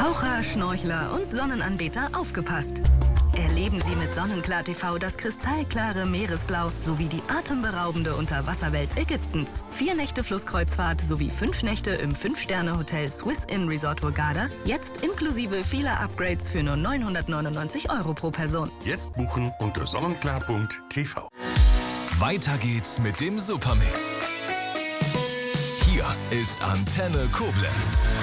Taucher, Schnorchler und Sonnenanbeter aufgepasst! Erleben Sie mit Sonnenklar TV das kristallklare Meeresblau sowie die atemberaubende Unterwasserwelt Ägyptens. 4 Nächte Flusskreuzfahrt sowie 5 Nächte im 5-Sterne-Hotel Swiss Inn Resort Hurghada. Jetzt inklusive vieler Upgrades für nur 999 € pro Person. Jetzt buchen unter sonnenklar.tv. Weiter geht's mit dem Supermix. Hier ist Antenne Koblenz.